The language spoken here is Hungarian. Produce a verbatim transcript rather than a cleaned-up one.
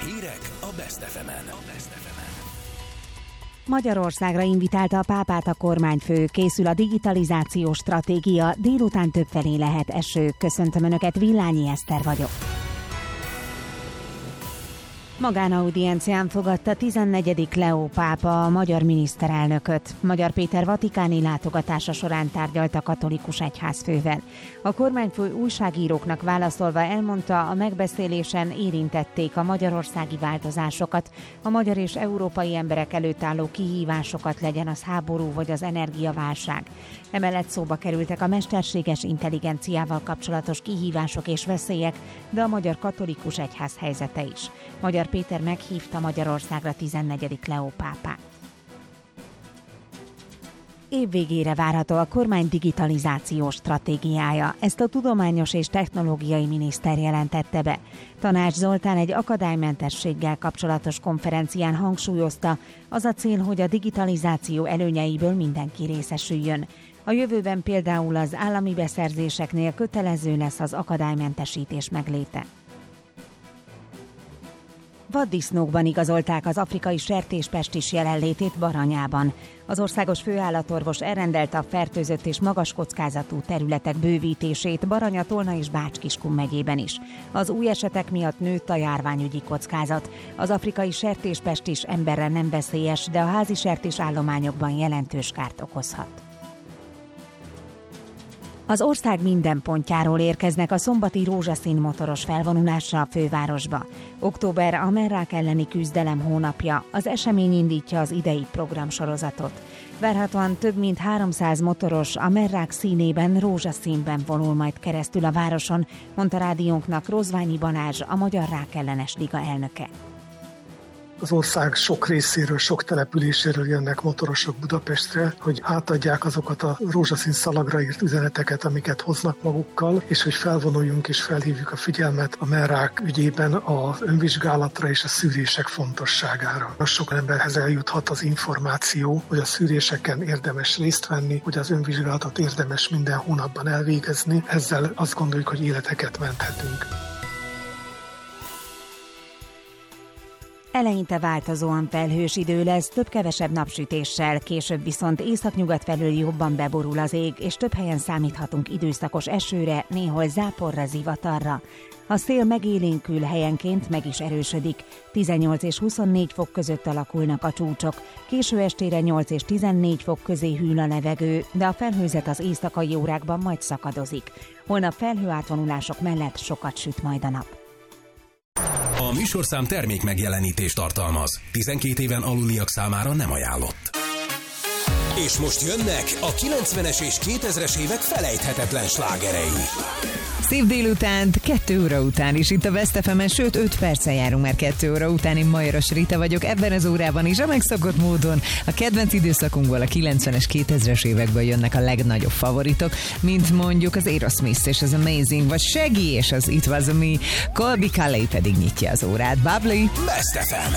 Hírek a Best ef emen. Magyarországra invitálta a pápát a kormányfő, készül a digitalizációs stratégia, délután többfelé lehet eső. Köszöntöm Önöket, Villányi Eszter vagyok. Magánaudiencián fogadta tizennegyedik Leó pápa a magyar miniszterelnököt. Magyar Péter vatikáni látogatása során tárgyalt a katolikus egyházfővel. A kormányfő újságíróknak válaszolva elmondta, a megbeszélésen érintették a magyarországi változásokat, a magyar és európai emberek előtt álló kihívásokat, legyen az háború vagy az energiaválság. Emellett szóba kerültek a mesterséges intelligenciával kapcsolatos kihívások és veszélyek, de a magyar katolikus egyház helyzete is. Magyar Péter meghívta Magyarországra tizennegyedik Leó pápát. Év végére várható a kormány digitalizációs stratégiája. Ezt a tudományos és technológiai miniszter jelentette be. Tanács Zoltán egy akadálymentességgel kapcsolatos konferencián hangsúlyozta, az a cél, hogy a digitalizáció előnyeiből mindenki részesüljön. A jövőben például az állami beszerzéseknél kötelező lesz az akadálymentesítés megléte. Vaddisznókban igazolták az afrikai sertéspestis jelenlétét Baranyában. Az országos főállatorvos elrendelte a fertőzött és magas kockázatú területek bővítését Baranya, Tolna és Bács-Kiskun megyében is. Az új esetek miatt nőtt a járványügyi kockázat. Az afrikai sertéspestis emberre nem veszélyes, de a házi sertés állományokban jelentős kárt okozhat. Az ország minden pontjáról érkeznek a szombati rózsaszín motoros felvonulásra a fővárosba. Október a merrák elleni küzdelem hónapja, az esemény indítja az idei programsorozatot. Várhatóan több mint háromszáz motoros a merrák színében, rózsaszínben vonul majd keresztül a városon, mondta rádiónknak Rozványi Balázs, a Magyar Rákellenes Liga elnöke. Az ország sok részéről, sok településéről jönnek motorosok Budapestre, hogy átadják azokat a rózsaszín szalagra írt üzeneteket, amiket hoznak magukkal, és hogy felvonuljunk és felhívjuk a figyelmet a merrák ügyében az önvizsgálatra és a szűrések fontosságára. Sok emberhez eljuthat az információ, hogy a szűréseken érdemes részt venni, hogy az önvizsgálatot érdemes minden hónapban elvégezni. Ezzel azt gondoljuk, hogy életeket menthetünk. Eleinte változóan felhős idő lesz, több-kevesebb napsütéssel, később viszont északnyugat felől jobban beborul az ég, és több helyen számíthatunk időszakos esőre, néhol záporra, zivatarra. A szél megélénkül, helyenként meg is erősödik. tizennyolc és huszonnégy fok között alakulnak a csúcsok. Késő estére nyolc és tizennégy fok közé hűl a levegő, de a felhőzet az éjszakai órákban majd szakadozik. Holnap felhőátvonulások mellett sokat süt majd a nap. A műsorszám termék megjelenítést tartalmaz. tizenkét éven aluliak számára nem ajánlott. És most jönnek a kilencvenes és kétezres évek felejthetetlen slágerei. Szép délutánt, kettő óra után is itt a Best ef emen, sőt öt perccel járunk már kettő óra után. Én Majoros Rita vagyok, ebben az órában is a megszokott módon a kedvenc időszakunkból a kilencvenes, kétezres évekből jönnek a legnagyobb favoritok, mint mondjuk az Aerosmith és az Amazing, vagy Shaggy és az It Was Me, Colby Calais pedig nyitja az órát. Bubbly! Best ef em.